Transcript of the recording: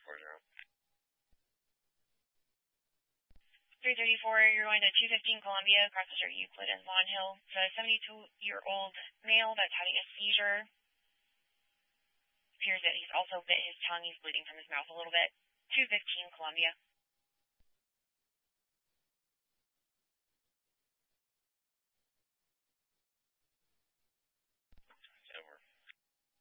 334, you're going to 215 Columbia, across the street Euclid and Lawn Hill. It's a 72-year-old male that's having a seizure. Appears that he's also bit his tongue. He's bleeding from his mouth a little bit. 215 Columbia.